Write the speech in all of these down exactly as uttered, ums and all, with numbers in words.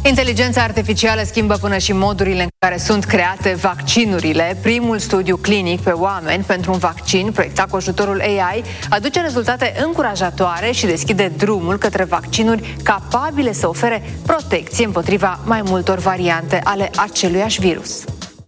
Inteligența artificială schimbă până și modurile în care sunt create vaccinurile. Primul studiu clinic pe oameni pentru un vaccin, proiectat cu ajutorul A I, aduce rezultate încurajatoare și deschide drumul către vaccinuri capabile să ofere protecție împotriva mai multor variante ale aceluiași virus.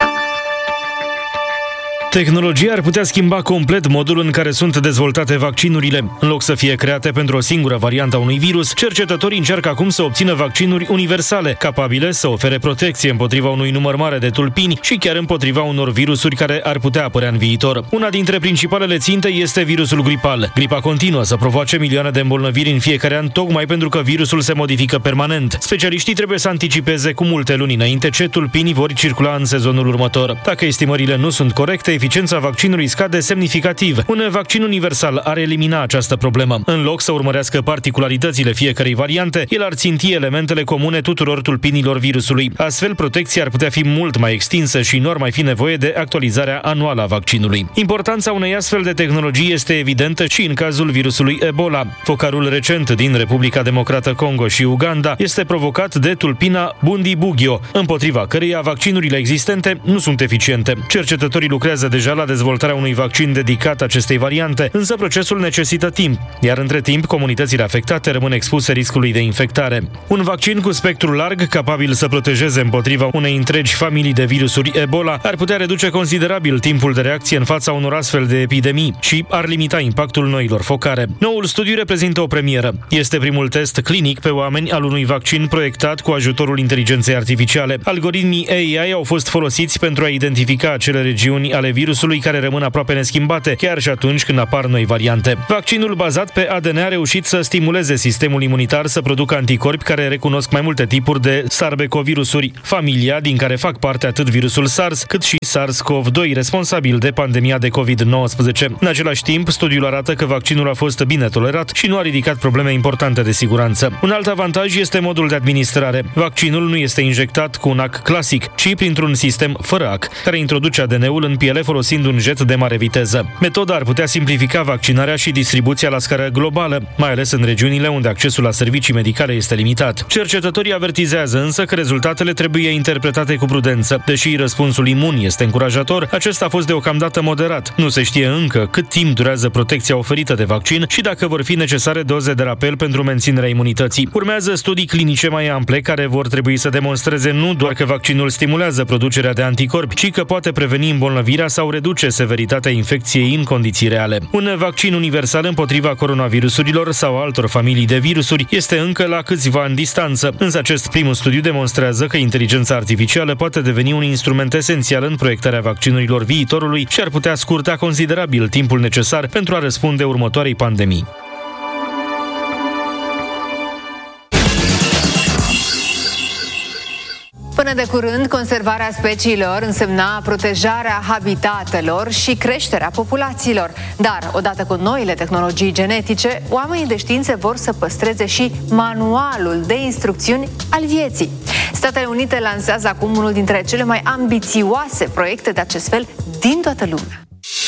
Tehnologia ar putea schimba complet modul în care sunt dezvoltate vaccinurile. În loc să fie create pentru o singură variantă a unui virus, cercetătorii încearcă acum să obțină vaccinuri universale, capabile să ofere protecție împotriva unui număr mare de tulpini și chiar împotriva unor virusuri care ar putea apărea în viitor. Una dintre principalele ținte este virusul gripal. Gripa continuă să provoace milioane de îmbolnăviri în fiecare an, tocmai pentru că virusul se modifică permanent. Specialiștii trebuie să anticipeze cu multe luni înainte ce tulpini vor circula în sezonul următor. Dacă estimările nu sunt corecte, eficiența vaccinului scade semnificativ. Un vaccin universal ar elimina această problemă. În loc să urmărească particularitățile fiecărei variante, el ar ținti elementele comune tuturor tulpinilor virusului. Astfel, protecția ar putea fi mult mai extinsă și nu ar mai fi nevoie de actualizarea anuală a vaccinului. Importanța unei astfel de tehnologii este evidentă și în cazul virusului Ebola. Focarul recent din Republica Democrată Congo și Uganda este provocat de tulpina Bundibugyo, împotriva căreia vaccinurile existente nu sunt eficiente. Cercetătorii lucrează deja la dezvoltarea unui vaccin dedicat acestei variante, însă procesul necesită timp, iar între timp comunitățile afectate rămân expuse riscului de infectare. Un vaccin cu spectru larg, capabil să protejeze împotriva unei întregi familii de virusuri Ebola, ar putea reduce considerabil timpul de reacție în fața unor astfel de epidemii și ar limita impactul noilor focare. Noul studiu reprezintă o premieră. Este primul test clinic pe oameni al unui vaccin proiectat cu ajutorul inteligenței artificiale. Algoritmii A I au fost folosiți pentru a identifica acele regiuni ale virusului care rămân aproape neschimbate, chiar și atunci când apar noi variante. Vaccinul bazat pe A D N a reușit să stimuleze sistemul imunitar să producă anticorpi care recunosc mai multe tipuri de sarbecovirusuri, familia din care fac parte atât virusul SARS cât și SARS-CoV doi, responsabil de pandemia de covid nouăsprezece. În același timp, studiul arată că vaccinul a fost bine tolerat și nu a ridicat probleme importante de siguranță. Un alt avantaj este modul de administrare. Vaccinul nu este injectat cu un ac clasic, ci printr-un sistem fără ac, care introduce A D N-ul în piele folosind un jet de mare viteză. Metoda ar putea simplifica vaccinarea și distribuția la scară globală, mai ales în regiunile unde accesul la servicii medicale este limitat. Cercetătorii avertizează însă că rezultatele trebuie interpretate cu prudență. Deși răspunsul imun este încurajator, acesta a fost deocamdată moderat. Nu se știe încă cât timp durează protecția oferită de vaccin și dacă vor fi necesare doze de rapel pentru menținerea imunității. Urmează studii clinice mai ample care vor trebui să demonstreze nu doar că vaccinul stimulează producerea de anticorpi, ci că poate preveni îmbolnăvirea sau reduce severitatea infecției în condiții reale. Un vaccin universal împotriva coronavirusurilor sau altor familii de virusuri este încă la câțiva ani distanță, însă acest prim studiu demonstrează că inteligența artificială poate deveni un instrument esențial în proiectarea vaccinurilor viitorului și ar putea scurta considerabil timpul necesar pentru a răspunde următoarei pandemii. Până de curând, conservarea speciilor însemna protejarea habitatelor și creșterea populațiilor. Dar, odată cu noile tehnologii genetice, oamenii de știință vor să păstreze și manualul de instrucțiuni al vieții. Statele Unite lansează acum unul dintre cele mai ambițioase proiecte de acest fel din toată lumea.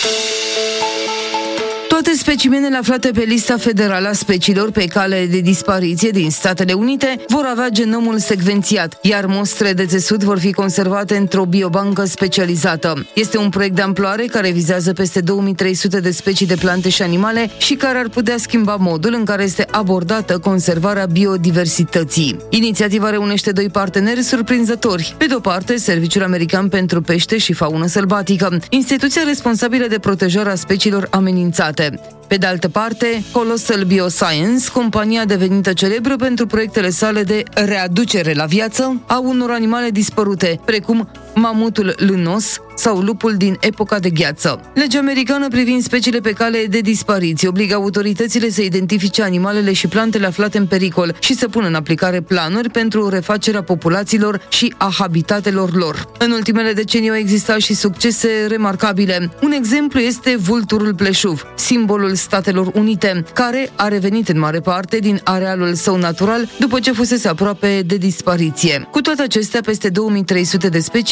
Toate specimenele aflate pe lista federală a speciilor pe cale de dispariție din Statele Unite vor avea genomul secvențiat, iar mostre de țesut vor fi conservate într-o biobancă specializată. Este un proiect de amploare care vizează peste două mii trei sute de specii de plante și animale și care ar putea schimba modul în care este abordată conservarea biodiversității. Inițiativa reunește doi parteneri surprinzători. Pe de o parte, Serviciul American pentru Pește și Faună Sălbatică, instituția responsabilă de protejarea speciilor amenințate. Pe de altă parte, Colossal Bioscience, compania devenită celebră pentru proiectele sale de readucere la viață a unor animale dispărute, precum mamutul lânos sau lupul din epoca de gheață. Legea americană privind speciile pe cale de dispariție obligă autoritățile să identifice animalele și plantele aflate în pericol și să pună în aplicare planuri pentru refacerea populațiilor și a habitatelor lor. În ultimele decenii au existat și succese remarcabile. Un exemplu este vulturul pleșuv, simbolul Statelor Unite, care a revenit în mare parte din arealul său natural după ce fusese aproape de dispariție. Cu toate acestea, peste două mii trei sute de specii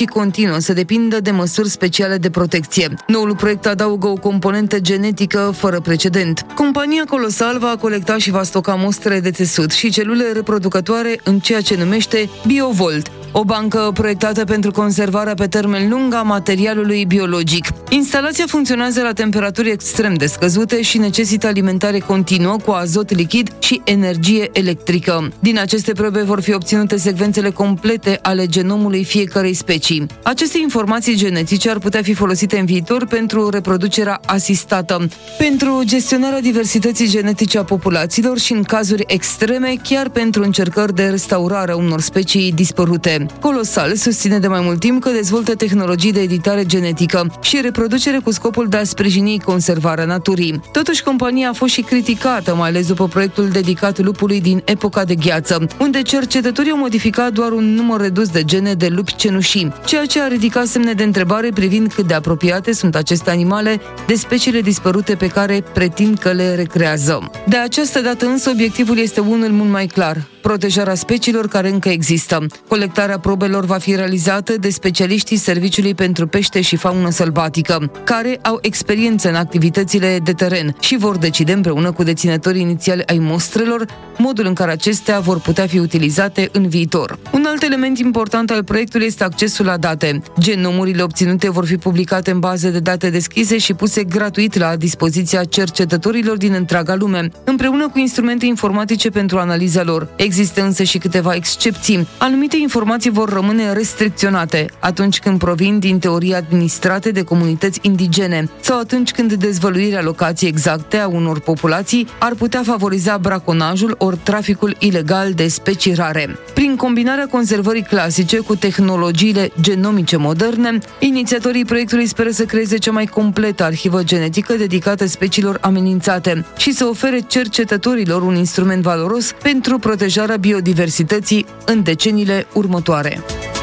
continuă să depindă de măsuri speciale de protecție. Noul proiect adaugă o componentă genetică fără precedent. Compania Colosal va colecta și va stoca mostre de țesut și celule reproducătoare în ceea ce numește BioVault, o bancă proiectată pentru conservarea pe termen lung a materialului biologic. Instalația funcționează la temperaturi extrem de scăzute și necesită alimentare continuă cu azot lichid și energie electrică. Din aceste probe vor fi obținute secvențele complete ale genomului fiecărei specii. Aceste informații genetice ar putea fi folosite în viitor pentru reproducerea asistată, pentru gestionarea diversității genetice a populațiilor și, în cazuri extreme, chiar pentru încercări de restaurare a unor specii dispărute. Colosal susține de mai mult timp că dezvoltă tehnologii de editare genetică și reproducere cu scopul de a sprijini conservarea naturii. Totuși, compania a fost și criticată, mai ales după proiectul dedicat lupului din epoca de gheață, unde cercetătorii au modificat doar un număr redus de gene de lupi cenușii, ceea ce a ridicat semne de întrebare privind cât de apropiate sunt aceste animale de speciile dispărute pe care pretind că le recrează. De această dată însă obiectivul este unul mult mai clar: protejarea speciilor care încă există. Colectarea probelor va fi realizată de specialiștii Serviciului pentru Pește și Faună Sălbatică, care au experiență în activitățile de teren și vor decide împreună cu deținătorii inițiali ai mostrelor modul în care acestea vor putea fi utilizate în viitor. Un alt element important al proiectului este accesul la date. Genomurile obținute vor fi publicate în baze de date deschise și puse gratuit la dispoziția cercetătorilor din întreaga lume, împreună cu instrumente informatice pentru analiza lor. Există însă și câteva excepții. Anumite informații vor rămâne restricționate atunci când provin din teorii administrate de comunități indigene sau atunci când dezvăluirea locației exacte a unor populații ar putea favoriza braconajul ori traficul ilegal de specii rare. Prin combinarea conservării clasice cu tehnologiile genomice moderne, inițiatorii proiectului speră să creeze cea mai completă arhivă genetică dedicată speciilor amenințate și să ofere cercetătorilor un instrument valoros pentru protejarea biodiversității în deceniile următoare.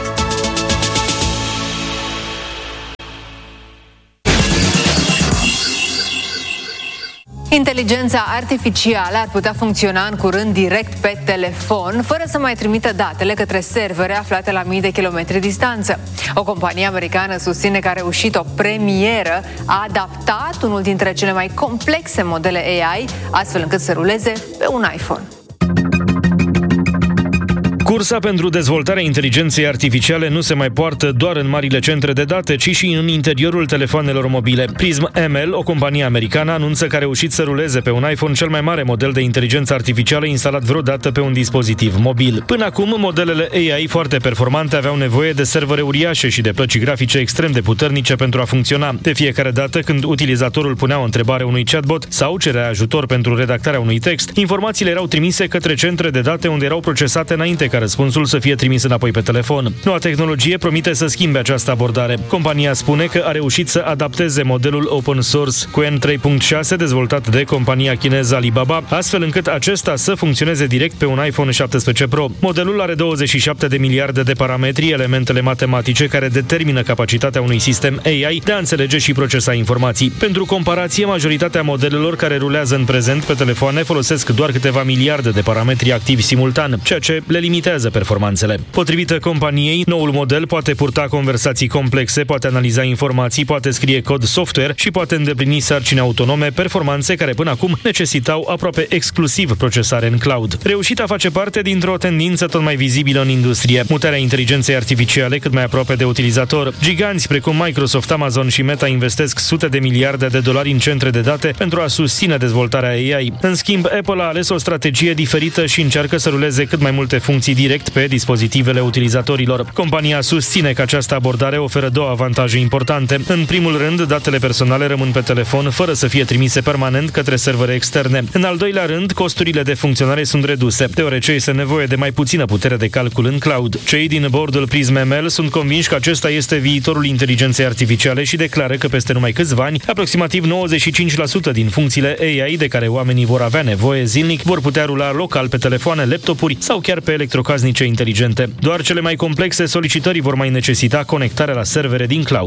Inteligența artificială ar putea funcționa în curând direct pe telefon, fără să mai trimită datele către servere aflate la mii de kilometri distanță. O companie americană susține că a reușit o premieră, a adaptat unul dintre cele mai complexe modele A I, astfel încât să ruleze pe un iPhone. Cursa pentru dezvoltarea inteligenței artificiale nu se mai poartă doar în marile centre de date, ci și în interiorul telefoanelor mobile. Prism M L, o companie americană, anunță că a reușit să ruleze pe un iPhone cel mai mare model de inteligență artificială instalat vreodată pe un dispozitiv mobil. Până acum, modelele A I foarte performante aveau nevoie de servere uriașe și de plăci grafice extrem de puternice pentru a funcționa. De fiecare dată când utilizatorul punea o întrebare unui chatbot sau cerea ajutor pentru redactarea unui text, informațiile erau trimise către centre de date unde erau procesate înainte ca răspunsul să fie trimis înapoi pe telefon. Noua tehnologie promite să schimbe această abordare. Compania spune că a reușit să adapteze modelul open source Qwen trei punct șase dezvoltat de compania chineză Alibaba, astfel încât acesta să funcționeze direct pe un iPhone șaptesprezece Pro. Modelul are douăzeci și șapte de miliarde de parametri, elementele matematice care determină capacitatea unui sistem A I de a înțelege și procesa informații. Pentru comparație, majoritatea modelelor care rulează în prezent pe telefoane folosesc doar câteva miliarde de parametri activi simultan, ceea ce le limitează performanțele. Potrivit companiei, noul model poate purta conversații complexe, poate analiza informații, poate scrie cod software și poate îndeplini sarcini autonome, performanțe care până acum necesitau aproape exclusiv procesare în cloud. Reușita face parte dintr-o tendință tot mai vizibilă în industrie, mutarea inteligenței artificiale cât mai aproape de utilizator. Giganți precum Microsoft, Amazon și Meta investesc sute de miliarde de dolari în centre de date pentru a susține dezvoltarea A I. În schimb, Apple a ales o strategie diferită și încearcă să ruleze cât mai multe funcții direct pe dispozitivele utilizatorilor. Compania susține că această abordare oferă două avantaje importante. În primul rând, datele personale rămân pe telefon fără să fie trimise permanent către servere externe. În al doilea rând, costurile de funcționare sunt reduse, deoarece este nevoie de mai puțină putere de calcul în cloud. Cei din bordul Prism M L sunt convinși că acesta este viitorul inteligenței artificiale și declară că peste numai câțiva ani, aproximativ nouăzeci și cinci la sută din funcțiile A I de care oamenii vor avea nevoie zilnic vor putea rula local pe telefoane, laptopuri sau chiar pe electrocasnice inteligente. Doar cele mai complexe solicitări vor mai necesita conectarea la servere din cloud.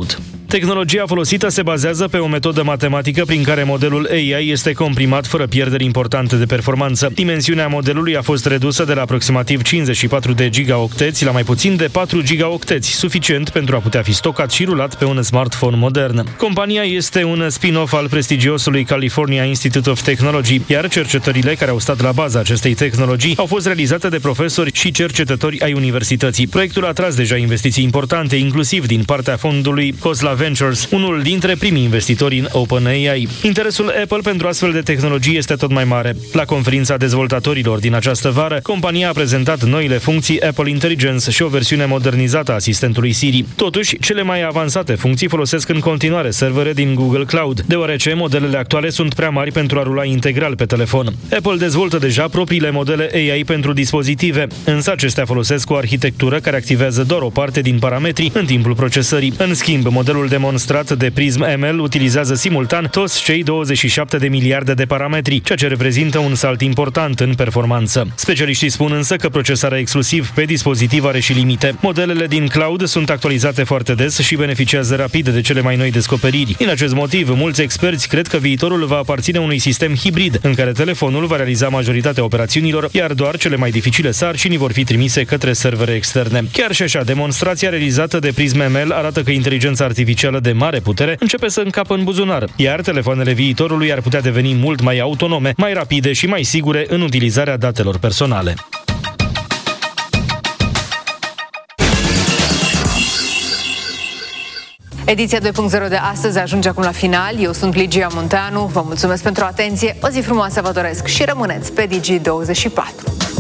Tehnologia folosită se bazează pe o metodă matematică prin care modelul A I este comprimat fără pierderi importante de performanță. Dimensiunea modelului a fost redusă de la aproximativ cincizeci și patru de gigaocteți la mai puțin de patru gigaocteți, suficient pentru a putea fi stocat și rulat pe un smartphone modern. Compania este un spin-off al prestigiosului California Institute of Technology, iar cercetările care au stat la baza acestei tehnologii au fost realizate de profesori și cercetători ai universității. Proiectul a atras deja investiții importante, inclusiv din partea fondului Khosla Ventures, unul dintre primii investitori în OpenAI. Interesul Apple pentru astfel de tehnologii este tot mai mare. La conferința dezvoltatorilor din această vară, compania a prezentat noile funcții Apple Intelligence și o versiune modernizată a asistentului Siri. Totuși, cele mai avansate funcții folosesc în continuare servere din Google Cloud, deoarece modelele actuale sunt prea mari pentru a rula integral pe telefon. Apple dezvoltă deja propriile modele A I pentru dispozitive, însă acestea folosesc o arhitectură care activează doar o parte din parametri în timpul procesării. În schimb, modelul demonstrat de Prism M L utilizează simultan toți cei douăzeci și șapte de miliarde de parametri, ceea ce reprezintă un salt important în performanță. Specialiștii spun însă că procesarea exclusiv pe dispozitiv are și limite. Modelele din cloud sunt actualizate foarte des și beneficiază rapid de cele mai noi descoperiri. Din acest motiv, mulți experți cred că viitorul va aparține unui sistem hibrid, în care telefonul va realiza majoritatea operațiunilor, iar doar cele mai dificile sarcini vor fi trimise către servere externe. Chiar și așa, demonstrația realizată de Prism M L arată că inteligența artificială de mare putere începe să încapă în buzunar, iar telefoanele viitorului ar putea deveni mult mai autonome, mai rapide și mai sigure în utilizarea datelor personale. Ediția doi punct zero de astăzi ajunge acum la final. Eu sunt Ligia Munteanu, vă mulțumesc pentru atenție, o zi frumoasă vă doresc și rămâneți pe Digi douăzeci și patru.